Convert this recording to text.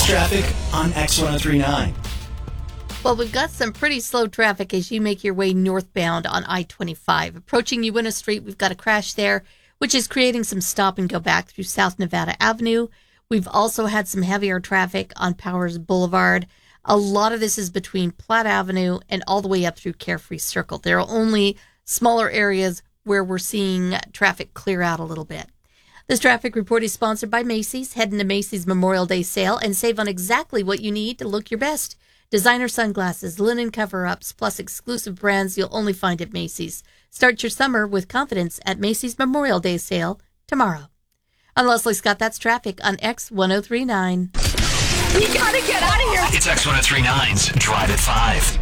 Fast traffic on X1039. Well, we've got some pretty slow traffic as you make your way northbound on I-25. Approaching Uinta Street, we've got a crash there, which is creating some stop and go back through South Nevada Avenue. We've also had some heavier traffic on Powers Boulevard. A lot of this is between Platte Avenue and all the way up through Carefree Circle. There are only smaller areas where we're seeing traffic clear out a little bit. This traffic report is sponsored by Macy's. Head into Macy's Memorial Day sale and save on exactly what you need to look your best. Designer sunglasses, linen cover-ups, plus exclusive brands you'll only find at Macy's. Start your summer with confidence at Macy's Memorial Day sale tomorrow. I'm Leslie Scott. That's traffic on X1039. You gotta get out of here. It's X1039's Drive at 5.